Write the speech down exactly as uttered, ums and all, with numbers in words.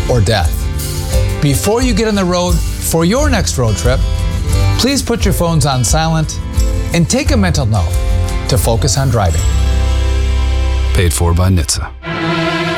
or death. Before you get on the road for your next road trip, please put your phones on silent and take a mental note to focus on driving. Paid for by N H T S A.